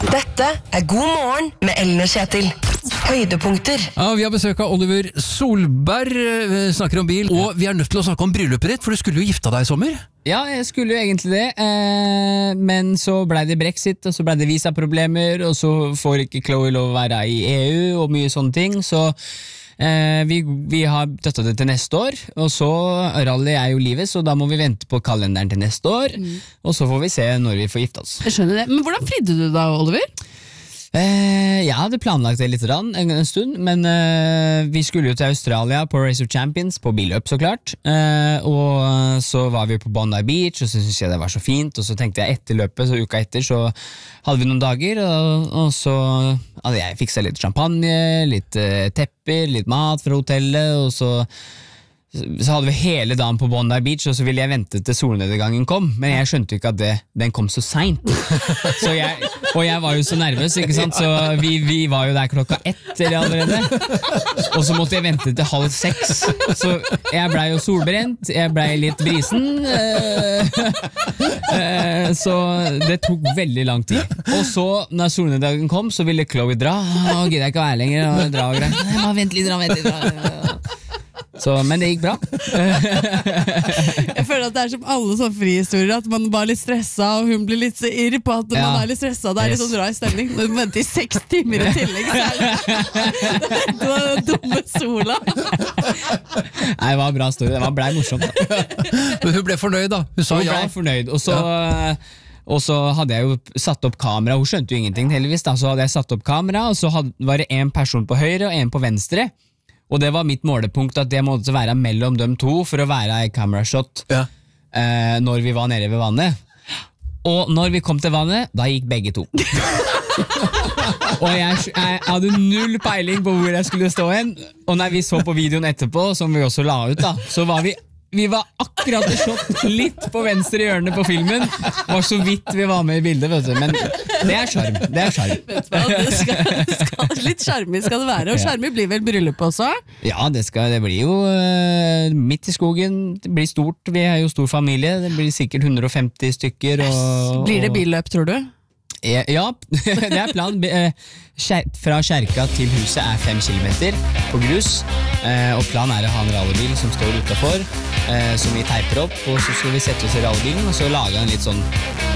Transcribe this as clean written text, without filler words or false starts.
Dette God morgen med Ellen og Kjetil. Høydepunkter. Ja, vi har besøk av Oliver Solberg, snakker om bil, og vi er nødt til å snakke om bryllupet ditt, for du skulle jo gifte deg i sommer. Ja, jeg skulle jo egentlig det, men så ble det Brexit, og så ble det visaproblemer, og så får ikke Chloe lov å være i EU, og mye sånne ting, så vi har døttet det til neste år, og så rally er jo livet, så da må vi vente på kalenderen til neste år, og så får vi se når vi får gifte oss. Jeg skjønner det, men hvordan fridde du da, Oliver? Jeg hadde planlagt det litt en stund, men vi skulle jo til Australia på Race of Champions, på billøp så klart, og så var vi på Bondi Beach, og så synes jeg det var så fint, og så tenkte jeg etter løpet, så uka etter, så hadde vi noen dager, og så hadde jeg fikset litt champagne, litt tepper, litt mat fra hotellet, og så hadde vi hele dagen på Bondi Beach, og så ville jeg vente til solnedgangen kom, men jeg skjønte ikke at den kom så sent. Og jeg var jo så nervøs, ikke sant? Så vi var jo der 1:00 allerede, og så måtte jeg vente til 5:30, så jeg ble jo solbrent, jeg ble litt brisen, så det tok veldig lang tid. Og så, når solnedgangen kom, så ville Chloe dra, gidder jeg ikke være lenger, og dra og greier. Nei, bare vent litt. Så, men det gikk bra. Jeg føler at det som alle sånne frihistorier, at man bare er litt stresset, og hun blir litt så irr på at man er litt stresset, det er litt sånn rar stemning. Når du venter i 6 timer i tillegg, så det var dumme sola. Nei, det var en bra story, det ble morsomt da. Men hun ble fornøyd da, hun sa ja. Hun ble fornøyd, og så hadde jeg jo satt opp kamera, hun skjønte jo ingenting heldigvis da, så hadde jeg satt opp kamera, og så var det en person på høyre og en på venstre, og det var mitt målepunkt at jeg måtte være mellom dem to for å være i camerashot når vi var nede ved vannet. Og når vi kom til vannet, da gikk begge to. Og jeg hadde null peiling på hvor jeg skulle stå hen. Og når vi så på videoen etterpå, som vi også la ut da, så var vi var akkurat i shot litt på venstre hjørne på filmen. Var så vidt vi var med i bildet, vet du. Men det er skjerm, det er skjerm. Vet du hva, litt skjermig skal det være, og skjermig blir vel bryllup også? Ja, det blir jo midt i skogen, det blir stort, vi er jo stor familie, det blir sikkert 150 stykker. Blir det billøp, tror du? Ja, det er planen. Fra kjerka til huset er 5 kilometer på grus, og planen er å ha en rallybil som står utenfor, som vi teiper opp, og så skal vi sette oss i rallybilen, og så lage en litt sånn